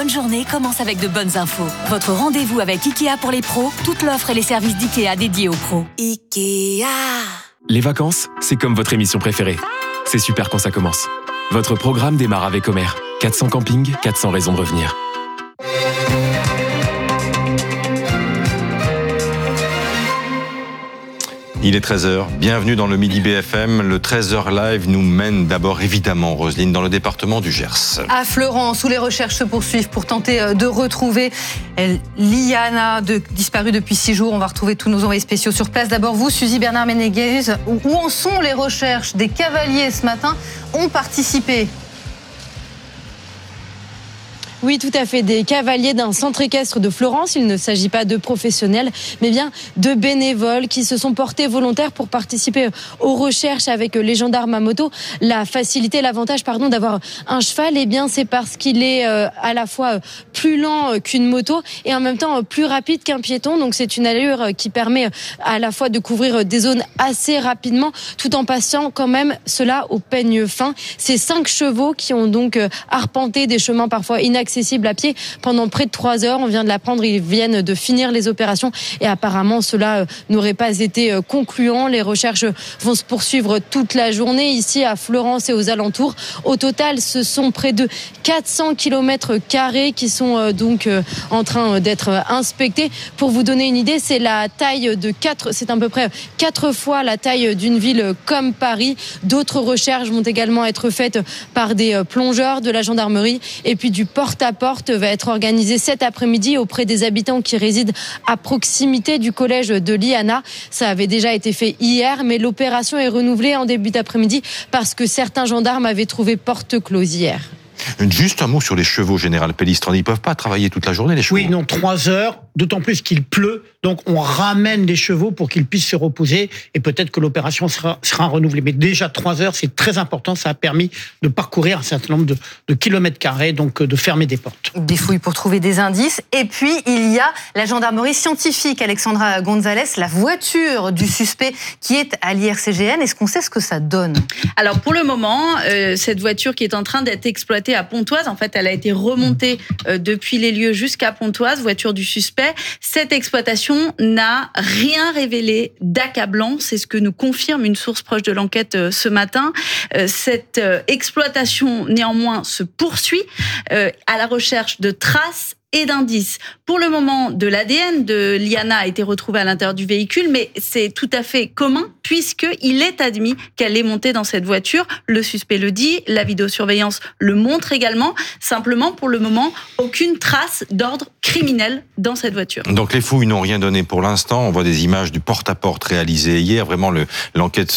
bonne journée commence avec de bonnes infos. Votre rendez-vous avec Ikea pour les pros, toute l'offre et les services d'Ikea dédiés aux pros. Ikea. Les vacances, c'est comme votre émission préférée. C'est super quand ça commence. Votre programme démarre avec Omer. 400 campings, 400 raisons de revenir. Il est 13h, bienvenue dans le Midi BFM. Le 13h Live nous mène d'abord évidemment, Roselyne, dans le département du Gers. À Fleurance, où les recherches se poursuivent pour tenter de retrouver Liana, disparue depuis 6 jours. On va retrouver tous nos envoyés spéciaux sur place. D'abord vous, Suzy Bernard Ménéguez, où en sont les recherches? Des cavaliers ce matin ont participé. Oui, tout à fait. Des cavaliers d'un centre équestre de Florence. Il ne s'agit pas de professionnels, mais bien de bénévoles qui se sont portés volontaires pour participer aux recherches avec les gendarmes à moto. La facilité, l'avantage, d'avoir un cheval, eh bien, c'est parce qu'il est à la fois plus lent qu'une moto et en même temps plus rapide qu'un piéton. Donc, c'est une allure qui permet à la fois de couvrir des zones assez rapidement, tout en passant quand même cela au peigne fin. Ces 5 chevaux qui ont donc arpenté des chemins parfois inaccessibles à pied pendant près de 3 heures. On vient de l'apprendre, ils viennent de finir les opérations et apparemment cela n'aurait pas été concluant. Les recherches vont se poursuivre toute la journée ici à Fleurance et aux alentours. Au total, ce sont près de 400 km² qui sont donc en train d'être inspectés. Pour vous donner une idée, c'est la taille c'est à peu près 4 fois la taille d'une ville comme Paris. D'autres recherches vont également être faites par des plongeurs de la gendarmerie et puis du porte-à-porte va être organisé cet après-midi auprès des habitants qui résident à proximité du collège de Liana. Ça avait déjà été fait hier, mais l'opération est renouvelée en début d'après-midi parce que certains gendarmes avaient trouvé porte close hier. Juste un mot sur les chevaux, Général Pellistrandi. Ils ne peuvent pas travailler toute la journée, les chevaux? Oui, non, 3 heures, d'autant plus qu'il pleut. Donc, on ramène les chevaux pour qu'ils puissent se reposer et peut-être que l'opération sera renouvelée. Mais déjà, 3 heures, c'est très important. Ça a permis de parcourir un certain nombre de kilomètres carrés, donc de fermer des portes. Des fouilles pour trouver des indices. Et puis, il y a la gendarmerie scientifique, Alexandra Gonzalez, la voiture du suspect qui est à l'IRCGN. Est-ce qu'on sait ce que ça donne? Alors, pour le moment, cette voiture qui est en train d'être exploitée à Pontoise, en fait, elle a été remontée depuis les lieux jusqu'à Pontoise, voiture du suspect. Cette exploitation n'a rien révélé d'accablant, c'est ce que nous confirme une source proche de l'enquête ce matin. Cette exploitation, néanmoins, se poursuit à la recherche de traces et d'indices. Pour le moment, de l'ADN de Liana a été retrouvé à l'intérieur du véhicule, mais c'est tout à fait commun puisqu'il est admis qu'elle est montée dans cette voiture. Le suspect le dit, la vidéosurveillance le montre également. Simplement, pour le moment, aucune trace d'ordre criminel dans cette voiture. Donc les fouilles n'ont rien donné pour l'instant. On voit des images du porte-à-porte réalisé hier. Vraiment, l'enquête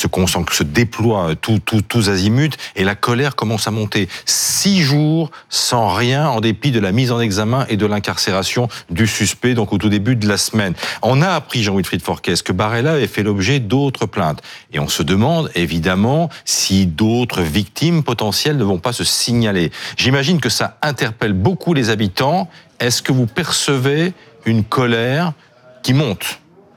se déploie tous azimuts et la colère commence à monter. 6 jours sans rien en dépit de la mise en examen et de l'incarcération du suspect, donc au tout début de la semaine. On a appris, Jean-Wilfried Forquès, que Barella avait fait l'objet d'autres plaintes. Et on se demande, évidemment, si d'autres victimes potentielles ne vont pas se signaler. J'imagine que ça interpelle beaucoup les habitants. Est-ce que vous percevez une colère qui monte ?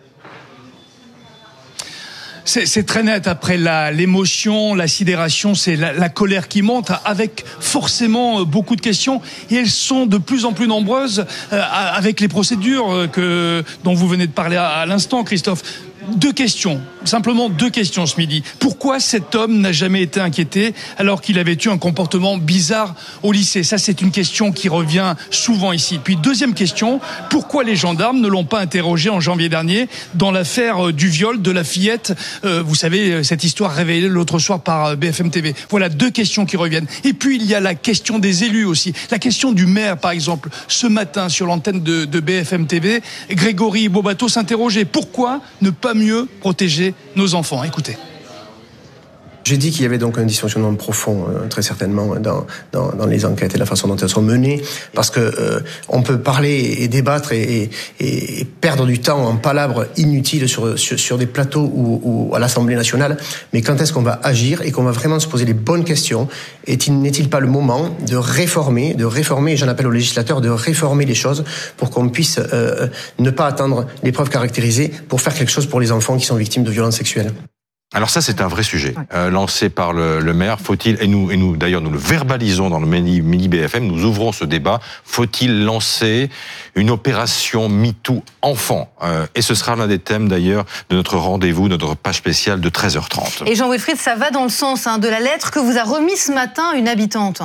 C'est très net. Après l'émotion, la sidération, c'est la colère qui monte, avec forcément beaucoup de questions. Et elles sont de plus en plus nombreuses avec les procédures dont vous venez de parler à l'instant, Christophe. 2 questions, simplement 2 questions ce midi. Pourquoi cet homme n'a jamais été inquiété alors qu'il avait eu un comportement bizarre au lycée? Ça, c'est une question qui revient souvent ici. Puis 2e question, pourquoi les gendarmes ne l'ont pas interrogé en janvier dernier dans l'affaire du viol de la fillette? Vous savez, cette histoire révélée l'autre soir par BFM TV. Voilà 2 questions qui reviennent. Et puis, il y a la question des élus aussi. La question du maire, par exemple. Ce matin, sur l'antenne de BFM TV, Grégory Bobato s'interrogeait. Pourquoi ne pas mieux protéger nos enfants? Écoutez. J'ai dit qu'il y avait donc un dysfonctionnement profond, très certainement, dans les enquêtes et la façon dont elles sont menées, parce que on peut parler et débattre et perdre du temps en palabres inutiles sur des plateaux ou à l'Assemblée nationale, mais quand est-ce qu'on va agir et qu'on va vraiment se poser les bonnes questions? N'est-il pas le moment de réformer, et j'en appelle aux législateurs, de réformer les choses pour qu'on puisse ne pas attendre les preuves caractérisées pour faire quelque chose pour les enfants qui sont victimes de violences sexuelles? Alors ça, c'est un vrai sujet, lancé par le maire. Faut-il, et nous d'ailleurs, nous le verbalisons dans le Midi BFM, nous ouvrons ce débat, faut-il lancer une opération MeToo enfant et ce sera l'un des thèmes d'ailleurs de notre rendez-vous, de notre page spéciale de 13h30. Et Jean Wilfried, ça va dans le sens de la lettre que vous a remise ce matin une habitante.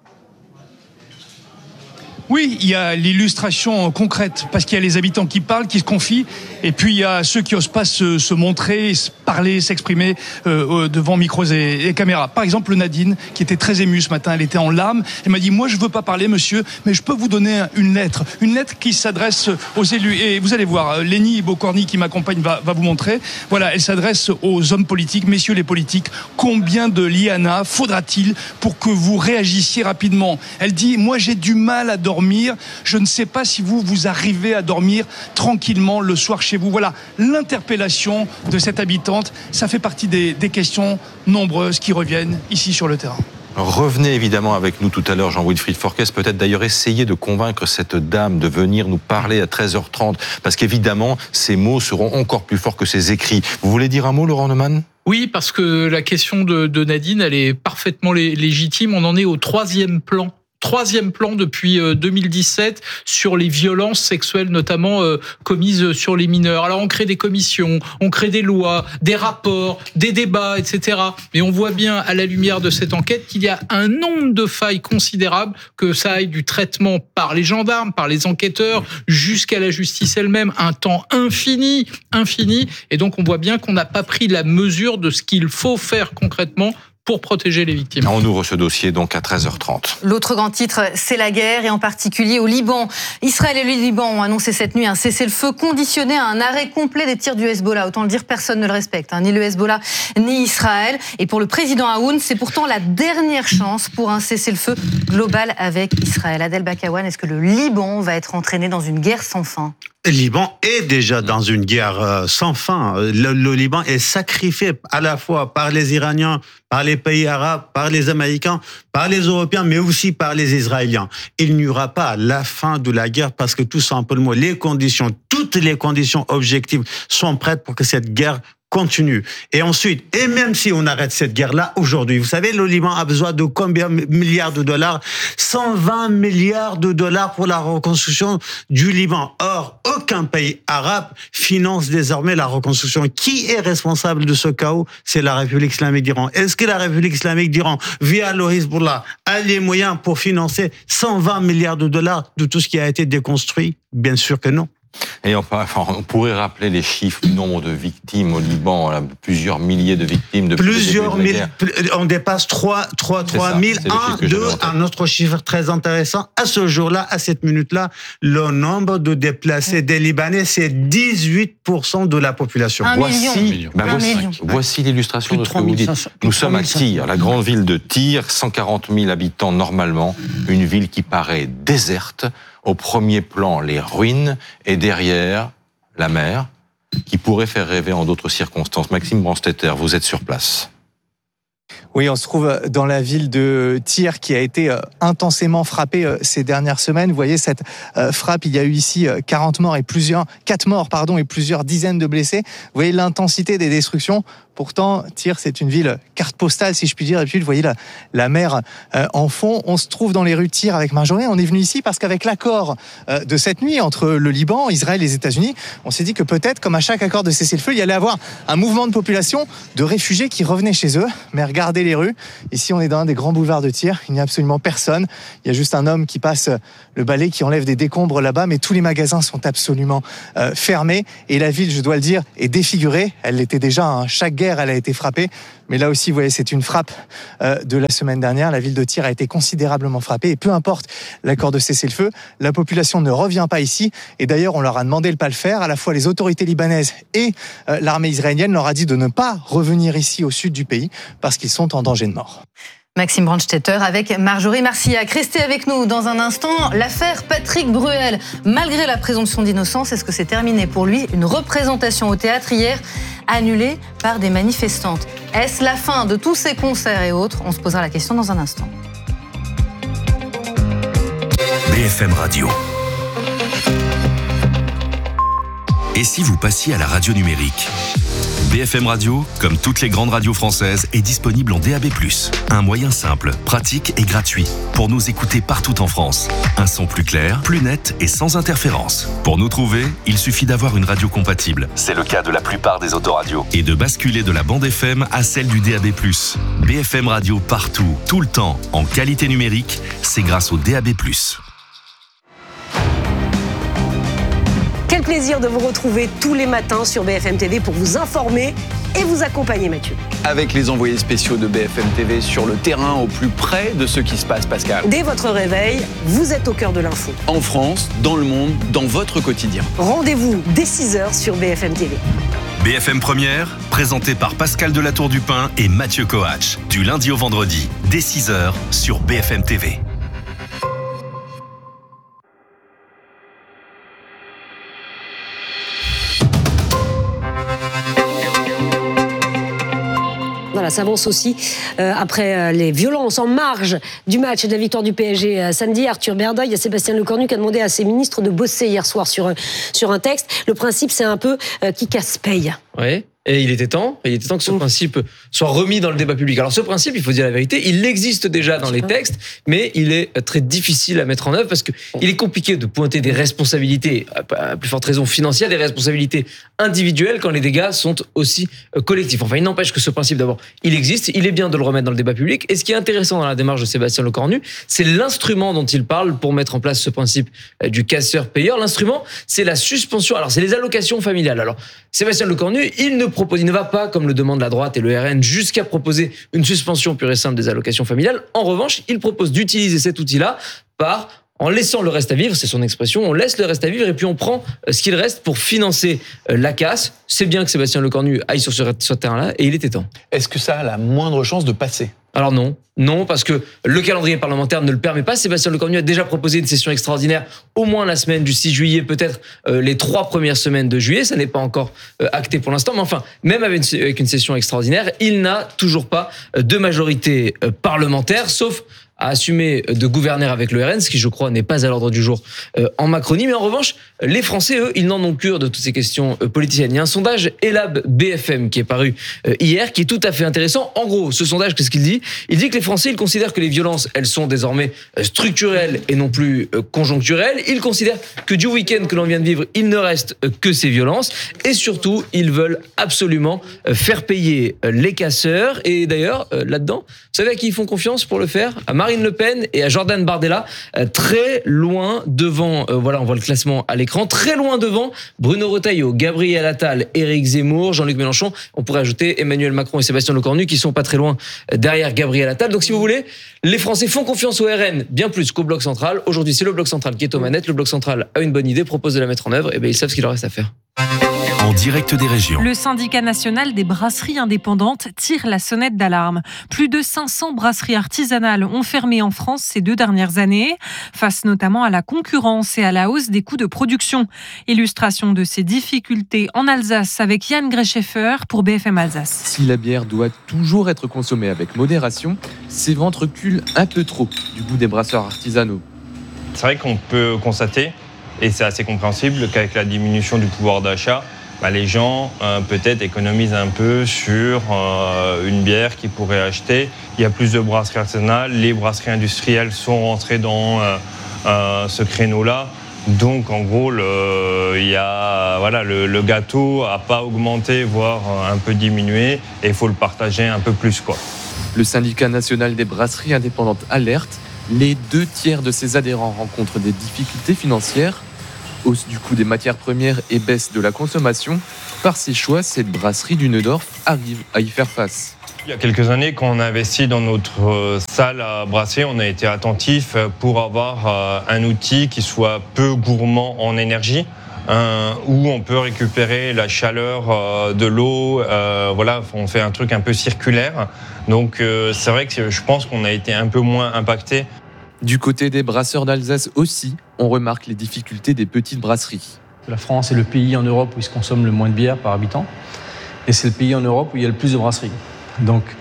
Oui, il y a l'illustration concrète, parce qu'il y a les habitants qui parlent, qui se confient, et puis il y a ceux qui osent pas se montrer, parler, s'exprimer devant micros et caméras. Par exemple, Nadine, qui était très émue ce matin, elle était en larmes, elle m'a dit « Moi, je veux pas parler, monsieur, mais je peux vous donner une lettre qui s'adresse aux élus. » Et vous allez voir, Lénie Bocorny, qui m'accompagne, va vous montrer. Voilà, elle s'adresse aux hommes politiques, messieurs les politiques. Combien de liana faudra-t-il pour que vous réagissiez rapidement ? Elle dit « Moi, j'ai du mal à dormir. Je ne sais pas si vous arrivez à dormir tranquillement le soir chez vous. » Voilà, l'interpellation de cette habitante, ça fait partie des questions nombreuses qui reviennent ici sur le terrain. Revenez évidemment avec nous tout à l'heure, Jean-Wilfried Forquès, peut-être d'ailleurs essayer de convaincre cette dame de venir nous parler à 13h30, parce qu'évidemment, ces mots seront encore plus forts que ses écrits. Vous voulez dire un mot, Laurent Neumann ? Oui, parce que la question de Nadine, elle est parfaitement légitime. On en est au troisième plan depuis 2017 sur les violences sexuelles, notamment commises sur les mineurs. Alors on crée des commissions, on crée des lois, des rapports, des débats, etc. Mais on voit bien à la lumière de cette enquête qu'il y a un nombre de failles considérables, que ça aille du traitement par les gendarmes, par les enquêteurs, jusqu'à la justice elle-même, un temps infini. Et donc on voit bien qu'on n'a pas pris la mesure de ce qu'il faut faire concrètement pour protéger les victimes. On ouvre ce dossier donc à 13h30. L'autre grand titre, c'est la guerre, et en particulier au Liban. Israël et le Liban ont annoncé cette nuit un cessez-le-feu conditionné à un arrêt complet des tirs du Hezbollah. Autant le dire, personne ne le respecte, ni le Hezbollah, ni Israël. Et pour le président Aoun, c'est pourtant la dernière chance pour un cessez-le-feu global avec Israël. Adel Bakawan, est-ce que le Liban va être entraîné dans une guerre sans fin ? Le Liban est déjà dans une guerre sans fin. Le Liban est sacrifié à la fois par les Iraniens, par les pays arabes, par les Américains, par les Européens, mais aussi par les Israéliens. Il n'y aura pas la fin de la guerre parce que tout simplement, toutes les conditions objectives sont prêtes pour que cette guerre continue. Et ensuite, et même si on arrête cette guerre-là aujourd'hui, vous savez, le Liban a besoin de combien de milliards de dollars ? 120 milliards de dollars pour la reconstruction du Liban. Or, aucun pays arabe finance désormais la reconstruction. Qui est responsable de ce chaos ? C'est la République islamique d'Iran. Est-ce que la République islamique d'Iran, via le Hezbollah, a les moyens pour financer 120 milliards de dollars de tout ce qui a été déconstruit ? Bien sûr que non. Et on pourrait rappeler les chiffres du nombre de victimes au Liban, plusieurs milliers de victimes depuis plusieurs mille, on dépasse 3 000. Un autre chiffre très intéressant, à ce jour-là, à cette minute-là, le nombre de déplacés des Libanais, c'est 18% de la population. Voici l'illustration de ce que vous dites. Nous sommes à Tyr, la grande ville de Tyr, 140 000 habitants normalement, une ville qui paraît déserte. Au premier plan, les ruines, et derrière, la mer, qui pourrait faire rêver en d'autres circonstances. Maxime Brandstetter, vous êtes sur place. Oui, on se trouve dans la ville de Tyr qui a été intensément frappée ces dernières semaines. Vous voyez cette frappe, il y a eu ici 4 morts et plusieurs dizaines de blessés. Vous voyez l'intensité des destructions. Pourtant, Tyr, c'est une ville carte postale, si je puis dire. Et puis, vous voyez la mer en fond. On se trouve dans les rues de Tyr avec Marjorie. On est venu ici parce qu'avec l'accord de cette nuit entre le Liban, Israël et les États-Unis, on s'est dit que peut-être, comme à chaque accord de cessez-le-feu, il y allait avoir un mouvement de population de réfugiés qui revenaient chez eux. Mais regardez les rues. Ici, on est dans un des grands boulevards de Tyr. Il n'y a absolument personne. Il y a juste un homme qui passe le balai, qui enlève des décombres là-bas. Mais tous les magasins sont absolument fermés. Et la ville, je dois le dire, est défigurée. Elle l'était déjà. Chaque guerre, elle a été frappée. Mais là aussi, vous voyez, c'est une frappe de la semaine dernière. La ville de Tyr a été considérablement frappée. Et peu importe l'accord de cessez-le-feu, la population ne revient pas ici. Et d'ailleurs, on leur a demandé de ne pas le faire. À la fois les autorités libanaises et l'armée israélienne leur a dit de ne pas revenir ici au sud du pays parce qu'ils sont en danger de mort. Maxime Brandstetter avec Marjorie Marcillac. Restez avec nous dans un instant. L'affaire Patrick Bruel, malgré la présomption d'innocence, est-ce que c'est terminé pour lui ? Une représentation au théâtre hier annulée par des manifestantes. Est-ce la fin de tous ces concerts et autres ? On se posera la question dans un instant. BFM Radio. Et si vous passiez à la radio numérique ? BFM Radio, comme toutes les grandes radios françaises, est disponible en DAB+. Un moyen simple, pratique et gratuit pour nous écouter partout en France. Un son plus clair, plus net et sans interférence. Pour nous trouver, il suffit d'avoir une radio compatible. C'est le cas de la plupart des autoradios. Et de basculer de la bande FM à celle du DAB+. BFM Radio partout, tout le temps, en qualité numérique, c'est grâce au DAB+. Quel plaisir de vous retrouver tous les matins sur BFM TV pour vous informer et vous accompagner, Mathieu. Avec les envoyés spéciaux de BFM TV sur le terrain, au plus près de ce qui se passe, Pascal. Dès votre réveil, vous êtes au cœur de l'info. En France, dans le monde, dans votre quotidien. Rendez-vous dès 6h sur BFM TV. BFM Première, présenté par Pascal Delatour-Dupin et Mathieu Coach. Du lundi au vendredi, dès 6h sur BFM TV. Voilà, ça avance aussi après les violences en marge du match et de la victoire du PSG samedi. Arthur Berdeuil, il y a Sébastien Lecornu qui a demandé à ses ministres de bosser hier soir sur un texte. Le principe, c'est un peu qui casse paye. Oui. Et il était temps que ce principe soit remis dans le débat public. Alors ce principe, il faut dire la vérité, il existe déjà dans les textes, mais il est très difficile à mettre en œuvre parce que il est compliqué de pointer des responsabilités, à plus forte raison financières, des responsabilités individuelles quand les dégâts sont aussi collectifs. Enfin, il n'empêche que ce principe, d'abord, il existe, il est bien de le remettre dans le débat public. Et ce qui est intéressant dans la démarche de Sébastien Lecornu, c'est l'instrument dont il parle pour mettre en place ce principe du casseur-payeur. L'instrument, c'est la suspension. Alors, c'est les allocations familiales. Alors, Sébastien Lecornu, il ne va pas, comme le demande la droite et le RN, jusqu'à proposer une suspension pure et simple des allocations familiales. En revanche, il propose d'utiliser cet outil-là en laissant le reste à vivre, c'est son expression, on laisse le reste à vivre et puis on prend ce qu'il reste pour financer la casse. C'est bien que Sébastien Lecornu aille sur ce terrain-là et il était temps. Est-ce que ça a la moindre chance de passer ? Alors non, parce que le calendrier parlementaire ne le permet pas. Sébastien Lecornu a déjà proposé une session extraordinaire, au moins la semaine du 6 juillet, peut-être les 3 premières semaines de juillet. Ça n'est pas encore acté pour l'instant, mais enfin, même avec une session extraordinaire, il n'a toujours pas de majorité parlementaire, sauf à assumer de gouverner avec le RN, ce qui, je crois, n'est pas à l'ordre du jour en Macronie. Mais en revanche, les Français, eux, ils n'en ont cure de toutes ces questions politiciennes. Il y a un sondage Elab BFM qui est paru hier, qui est tout à fait intéressant. En gros, ce sondage, qu'est-ce qu'il dit ? Il dit que les Français, ils considèrent que les violences, elles sont désormais structurelles et non plus conjoncturelles. Ils considèrent que du week-end que l'on vient de vivre, il ne reste que ces violences. Et surtout, ils veulent absolument faire payer les casseurs. Et d'ailleurs, là-dedans, vous savez à qui ils font confiance pour le faire ? À Marine Le Pen et à Jordan Bardella, très loin devant, voilà, on voit le classement à l'écran, très loin devant Bruno Retailleau, Gabriel Attal, Éric Zemmour, Jean-Luc Mélenchon, on pourrait ajouter Emmanuel Macron et Sébastien Lecornu qui sont pas très loin derrière Gabriel Attal. Donc si vous voulez, les Français font confiance au RN bien plus qu'au Bloc Central. Aujourd'hui, c'est le Bloc Central qui est aux manettes. Le Bloc Central a une bonne idée, propose de la mettre en œuvre, et bien ils savent ce qu'il leur reste à faire. En direct des régions. Le syndicat national des brasseries indépendantes tire la sonnette d'alarme. Plus de 500 brasseries artisanales ont fermé en France ces 2 dernières années, face notamment à la concurrence et à la hausse des coûts de production. Illustration de ces difficultés en Alsace avec Yann Grécheffer pour BFM Alsace. Si la bière doit toujours être consommée avec modération, ses ventes reculent un peu trop du goût des brasseurs artisanaux. C'est vrai qu'on peut constater, et c'est assez compréhensible, qu'avec la diminution du pouvoir d'achat, les gens peut-être économisent un peu sur une bière qu'ils pourraient acheter. Il y a plus de brasseries artisanales, les brasseries industrielles sont rentrées dans ce créneau-là. Donc en gros, le gâteau n'a pas augmenté, voire un peu diminué, et il faut le partager un peu plus, quoi. Le syndicat national des brasseries indépendantes alerte. Les 2/3 de ses adhérents rencontrent des difficultés financières. Hausse du coût des matières premières et baisse de la consommation. Par ses choix, cette brasserie du Neudorf arrive à y faire face. Il y a quelques années, quand on a investi dans notre salle à brasser, on a été attentif pour avoir un outil qui soit peu gourmand en énergie, où on peut récupérer la chaleur de l'eau. Voilà, on fait un truc un peu circulaire. Donc c'est vrai que je pense qu'on a été un peu moins impacté. Du côté des brasseurs d'Alsace aussi, on remarque les difficultés des petites brasseries. La France est le pays en Europe où il se consomme le moins de bière par habitant. Et c'est le pays en Europe où il y a le plus de brasseries. Donc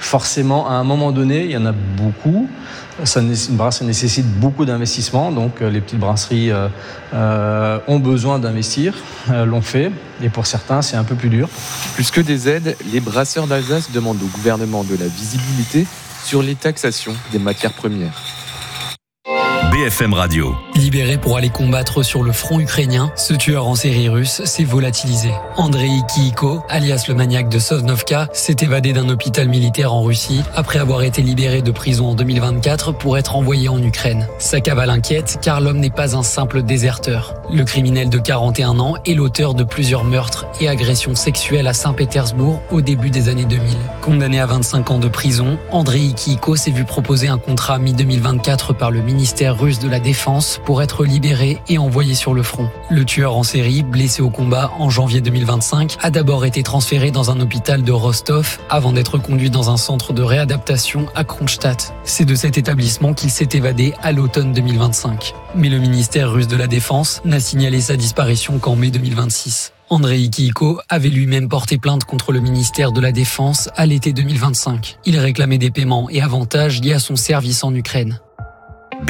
forcément, à un moment donné, il y en a beaucoup. Une brasserie nécessite beaucoup d'investissement, donc les petites brasseries ont besoin d'investir, l'ont fait, et pour certains, c'est un peu plus dur. Plus que des aides, les brasseurs d'Alsace demandent au gouvernement de la visibilité sur les taxations des matières premières. BFM Radio. Libéré pour aller combattre sur le front ukrainien, ce tueur en série russe s'est volatilisé. Andrei Kiiko, alias le maniaque de Sosnovka, s'est évadé d'un hôpital militaire en Russie après avoir été libéré de prison en 2024 pour être envoyé en Ukraine. Sa cavale inquiète car l'homme n'est pas un simple déserteur. Le criminel de 41 ans est l'auteur de plusieurs meurtres et agressions sexuelles à Saint-Pétersbourg au début des années 2000. Condamné à 25 ans de prison, Andrei Kiiko s'est vu proposer un contrat mi-2024 par le ministère russe de la Défense pour être libéré et envoyé sur le front. Le tueur en série, blessé au combat en janvier 2025, a d'abord été transféré dans un hôpital de Rostov avant d'être conduit dans un centre de réadaptation à Kronstadt. C'est de cet établissement qu'il s'est évadé à l'automne 2025. Mais le ministère russe de la Défense n'a signalé sa disparition qu'en mai 2026. Andrei Kiiko avait lui-même porté plainte contre le ministère de la Défense à l'été 2025. Il réclamait des paiements et avantages liés à son service en Ukraine.